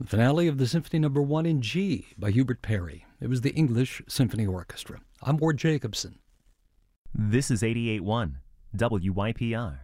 The finale of the Symphony No. 1 in G by Hubert Parry. It was the English Symphony Orchestra. I'm Ward Jacobson. This is 88.1 WYPR.